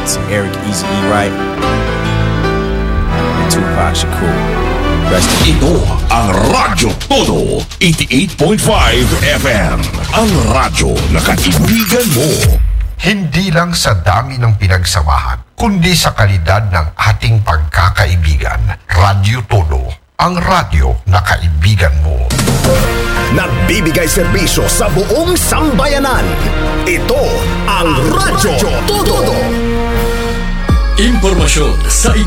Si Eric Eazy-E Wright, and Tupac Shakur. Rest in Ito ang Radyo Todo 88.5 FM. Ang radyo na kaibigan mo. Hindi lang sa dami ng pinagsamahan, kundi sa kalidad ng ating pagkakaibigan. Radyo Todo, ang radyo na kaibigan mo. Nagbibigay serbisyo sa buong sambayanan. Ito ang Radyo Todo. Impormasyon sa